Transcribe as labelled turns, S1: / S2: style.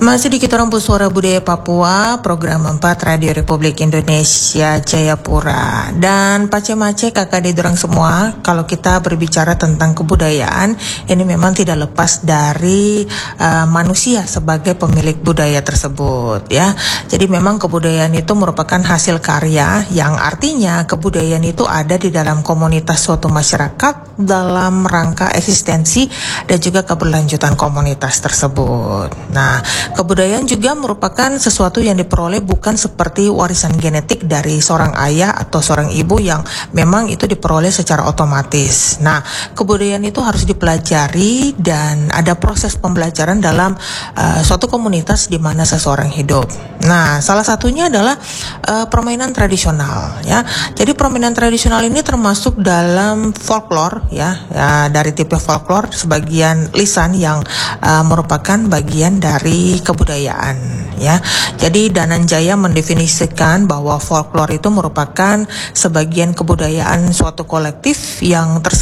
S1: Masih di Kita Rembus Suara Budaya Papua, program 4 Radio Republik Indonesia Jayapura. Dan Pace-Mace kakak di dorang semua, kalau kita berbicara tentang kebudayaan, ini memang tidak lepas dari manusia sebagai pemilik budaya tersebut ya. Jadi memang kebudayaan itu merupakan hasil karya, yang artinya kebudayaan itu ada di dalam komunitas suatu masyarakat dalam rangka eksistensi dan juga keberlanjutan komunitas tersebut. Nah, kebudayaan juga merupakan sesuatu yang diperoleh bukan seperti warisan genetik dari seorang ayah atau seorang ibu yang memang itu diperoleh secara otomatis. Nah, kebudayaan itu harus dipelajari dan ada proses pembelajaran dalam suatu komunitas di mana seseorang hidup. Nah, salah satunya adalah permainan tradisional ya. Jadi permainan tradisional ini termasuk dalam folklore ya, dari tipe folklore sebagian lisan yang merupakan bagian dari kebudayaan ya. Jadi Dananjaya mendefinisikan bahwa folklore itu merupakan sebagian kebudayaan suatu kolektif yang